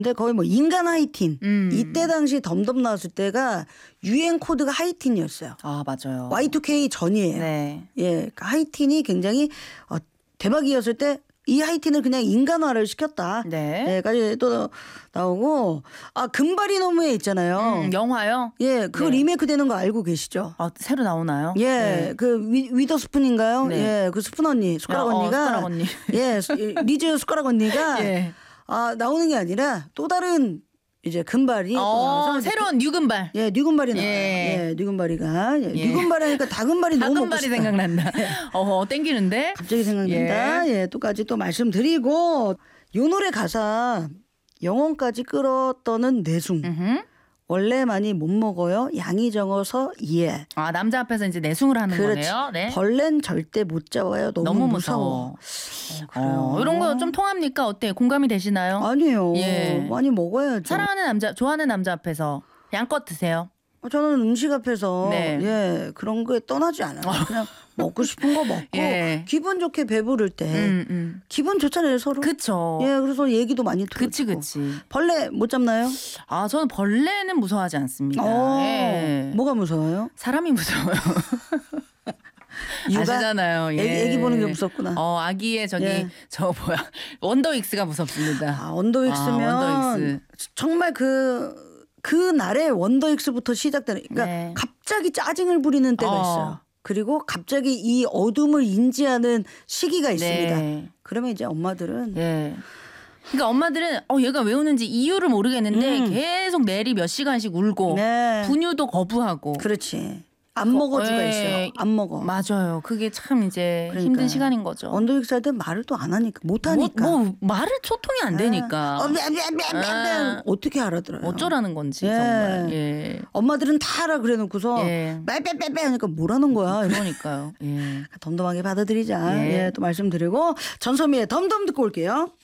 근데 거의 뭐 인간 하이틴. 이때 당시 덤덤 나왔을 때가 유행 코드가 하이틴이었어요. 아 맞아요. Y2K 전이에요. 네. 예, 하이틴이 굉장히 대박이었을 때 이 하이틴을 그냥 인간화를 시켰다. 네. 까지 또 나오고 금발이 너무에 있잖아요. 영화요? 예, 그 네. 리메이크 되는 거 알고 계시죠? 새로 나오나요? 예, 네. 그 위더스푼인가요? 네. 예, 그 스푼 언니, 숟가락 언니가 숟가락 언니. 예, 리즈 숟가락 언니가 예. 나오는 게 아니라 또 다른 이제 금발이 또 나와서 새로운 뉴금발. 예, 뉴금발이 나와요. 예. 예, 뉴금발이가 뉴금발하니까 다금발이 너무 먹고 다금발이 싶다. 생각난다. 땡기는데. 갑자기 생각난다. 예, 또까지 또 말씀드리고 요 노래 가사 영혼까지 끌어떠는 내숭. 원래 많이 못 먹어요. 양이 적어서 이해. 남자 앞에서 이제 내숭을 하는 그렇지. 거네요. 네. 벌레는 절대 못 잡아요. 너무 무서워. 그래요. 이런 거 좀 통합니까? 어때요? 공감이 되시나요? 아니에요. 예. 많이 먹어야죠. 사랑하는 남자, 좋아하는 남자 앞에서 양껏 드세요. 저는 음식 앞에서 네. 예, 그런 거에 떠나지 않아요. 그냥 먹고 싶은 거 먹고 예. 기분 좋게 배부를 때 기분 좋잖아요 서로. 그쵸. 예, 그래서 얘기도 많이 들어주고. 그치. 벌레 못 잡나요? 저는 벌레는 무서워하지 않습니다. 예. 뭐가 무서워요? 사람이 무서워요. 육아? 아시잖아요. 예. 애기 보는 게 무섭구나. 아기의 예. 원더윅스가 무섭습니다. 원더윅스면 원더윅스. 정말 그 날에 원더윅스부터 시작되는. 그러니까 네. 갑자기 짜증을 부리는 때가 있어요. 그리고 갑자기 이 어둠을 인지하는 시기가 있습니다. 네. 그러면 이제 엄마들은 예. 그러니까 엄마들은 얘가 왜 우는지 이유를 모르겠는데 계속 내리 몇 시간씩 울고 네. 분유도 거부하고. 그렇지. 안 먹어주가 있어요. 안 먹어. 맞아요. 그게 참 이제 그러니까요. 힘든 시간인 거죠. 원더윅스 할 때 말을 또 안 하니까 못 하니까. 말을 소통이 안 되니까. 어떻게 알아들어요? 어쩌라는 건지 예. 정말. 예. 엄마들은 다 알아 그래놓고서 예. 빼빼빼빼 하니까 뭐라는 거야. 그러니까요. 예. 덤덤하게 받아들이자. 예. 예, 또 말씀드리고 전소미의 덤덤 듣고 올게요.